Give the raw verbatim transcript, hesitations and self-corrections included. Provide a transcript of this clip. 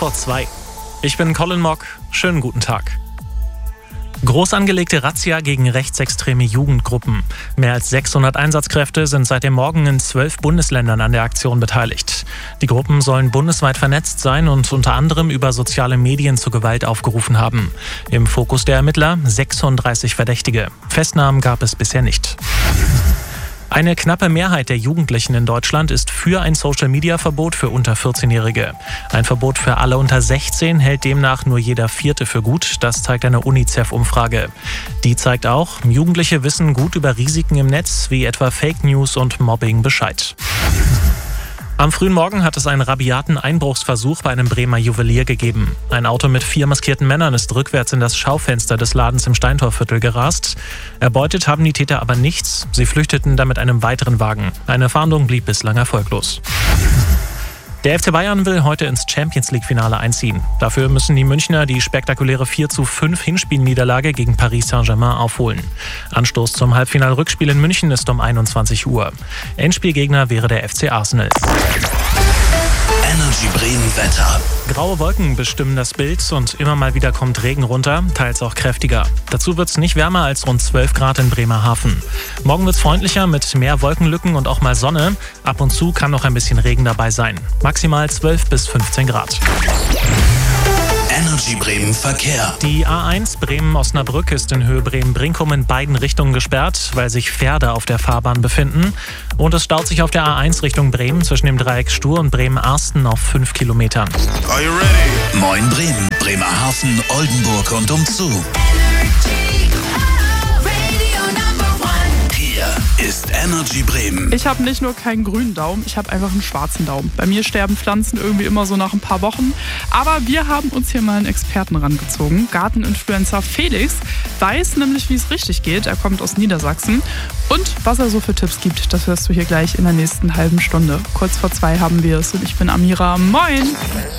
vor zwei. Ich bin Colin Mock. Schönen guten Tag. Groß angelegte Razzia gegen rechtsextreme Jugendgruppen. Mehr als sechshundert Einsatzkräfte sind seit dem Morgen in zwölf Bundesländern an der Aktion beteiligt. Die Gruppen sollen bundesweit vernetzt sein und unter anderem über soziale Medien zur Gewalt aufgerufen haben. Im Fokus der Ermittler sechsunddreißig Verdächtige. Festnahmen gab es bisher nicht. Eine knappe Mehrheit der Jugendlichen in Deutschland ist für ein Social-Media-Verbot für unter vierzehnjährige. Ein Verbot für alle unter sechzehn hält demnach nur jeder Vierte für gut. Das zeigt eine UNICEF-Umfrage. Die zeigt auch, Jugendliche wissen gut über Risiken im Netz, wie etwa Fake News und Mobbing Bescheid. Am frühen Morgen hat es einen rabiaten Einbruchsversuch bei einem Bremer Juwelier gegeben. Ein Auto mit vier maskierten Männern ist rückwärts in das Schaufenster des Ladens im Steintorviertel gerast. Erbeutet haben die Täter aber nichts. Sie flüchteten dann mit einem weiteren Wagen. Eine Fahndung blieb bislang erfolglos. Der F C Bayern will heute ins Champions-League-Finale einziehen. Dafür müssen die Münchner die spektakuläre vier zu fünf Hinspielniederlage gegen Paris Saint-Germain aufholen. Anstoß zum Halbfinal-Rückspiel in München ist um einundzwanzig Uhr. Endspielgegner wäre der F C Arsenal. Energy Bremen Wetter. Graue Wolken bestimmen das Bild und immer mal wieder kommt Regen runter, teils auch kräftiger. Dazu wird es nicht wärmer als rund zwölf Grad in Bremerhaven. Morgen wird es freundlicher mit mehr Wolkenlücken und auch mal Sonne. Ab und zu kann noch ein bisschen Regen dabei sein. Maximal zwölf bis fünfzehn Grad. Energy Bremen Verkehr. Die A eins Bremen-Osnabrück ist in Höhe Bremen-Brinkum in beiden Richtungen gesperrt, weil sich Pferde auf der Fahrbahn befinden. Und es staut sich auf der A eins Richtung Bremen zwischen dem Dreieck Stur und Bremen-Arsten auf fünf Kilometern. Are you ready? Moin Bremen, Bremerhaven, Oldenburg und umzu. Ist Energy Bremen. Ich habe nicht nur keinen grünen Daumen, ich habe einfach einen schwarzen Daumen. Bei mir sterben Pflanzen irgendwie immer so nach ein paar Wochen. Aber wir haben uns hier mal einen Experten rangezogen. Garteninfluencer Felix weiß nämlich, wie es richtig geht. Er kommt aus Niedersachsen. Und was er so für Tipps gibt, das hörst du hier gleich in der nächsten halben Stunde. Kurz vor zwei haben wir es und ich bin Amira. Moin!